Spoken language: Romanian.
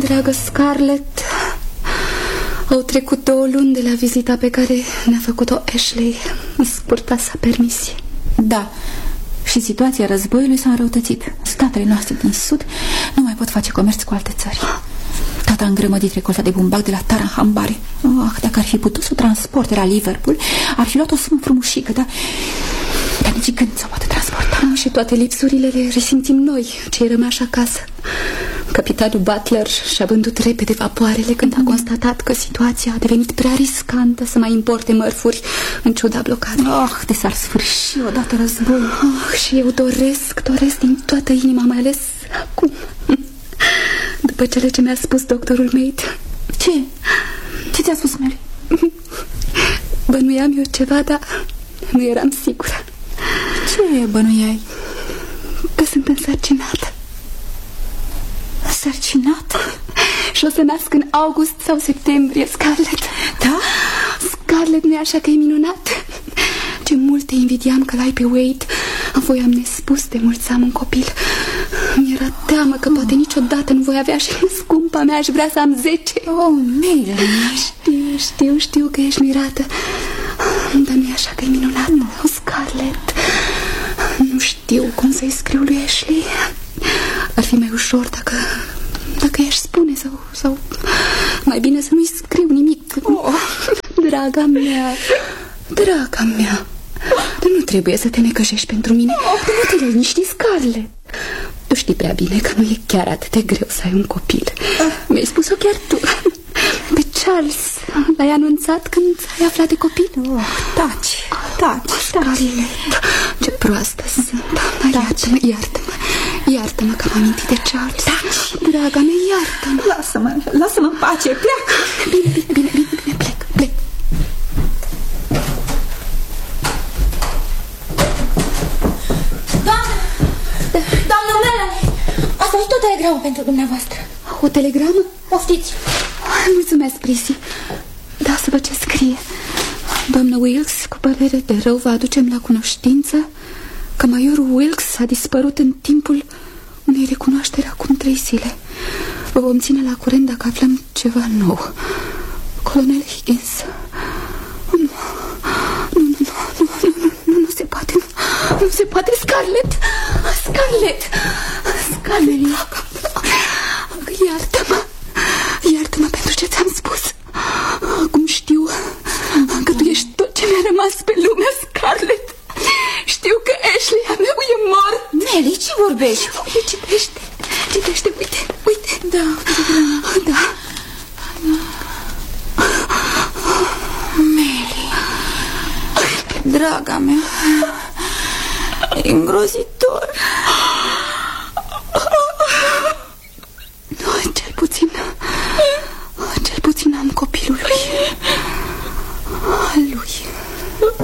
dragă Scarlett, au trecut 2 luni de la vizita pe care ne-a făcut-o Ashley în scurta sa permisie. Da, și situația războiului s-a înrăutățit. Statele noastre din sud nu mai pot face comerț cu alte țări. Tata a îngrămădit recolta de bumbac de la Taranhambare. Dacă ar fi putut să o transporte la Liverpool, ar fi luat o sumă frumușică, dar nici când s-o poate transporta. Și toate lipsurile le resimțim noi, cei rămași acasă. Capitanul Butler și-a vândut repede vapoarele când a constatat că situația a devenit prea riscantă să mai importe mărfuri în ciuda blocadei. De s-ar sfârși odată războiul. Și eu doresc din toată inima, mai ales acum, după cele ce mi-a spus doctorul Mead. Ce? Ce ți-a spus, Mary? Bănuiam eu ceva, dar nu eram sigură. Ce bănuiai? Că sunt însărcinată. Însărcinată? Și o să nasc în august sau septembrie, Scarlett. Da? Scarlett, nu-i așa că e minunat? Ce mult te invidiam că l-ai pe Wade. Apoi am nespus de mult să am un copil. Mi-era teamă că poate niciodată nu voi avea și scumpa mea aș vrea să am 10. Mary. Știu că ești mirată, dar nu-i așa că e minunat. Scarlett, nu știu cum să-i scriu lui Ashley. Ar fi mai ușor dacă i-aș spune sau mai bine să nu-i scriu nimic. Draga mea, dar nu trebuie să te necăjești pentru mine. Nu te liniști, Scarlett. Tu știi prea bine că nu e chiar atât de greu să ai un copil. Mi-ai spus-o chiar tu. Pe Charles l-ai anunțat când ai aflat de copil? Taci. Scarlett, ce proastă sunt. Iartă-mă că am amintit de Charles. Taci. Draga mea, iartă-mă. Lasă-mă în pace, pleacă. Bine, plec. Doamnă Melanie, asta e tot telegramă pentru dumneavoastră. O telegramă? Poftiți. Mulțumesc, Prissy. Da, să văd ce scrie. Doamnă Wilkes, cu părere de rău, vă aducem la cunoștință că majorul Wilkes a dispărut în timpul unei recunoașteri acum 3 zile. Vă vom ține la curent dacă aflăm ceva nou. Colonel Higgins. Nu se poate. Nu se poate, Scarlett. Iartă-mă pentru ce ți-am spus. Acum știu că tu ești tot ce mi-a rămas pe lume, Scarlett. Știu că Ashley a meu e mort. Mary, ce vorbești? Citește, uite. Da. Mary, draga mea, e îngrozitor. Cel puțin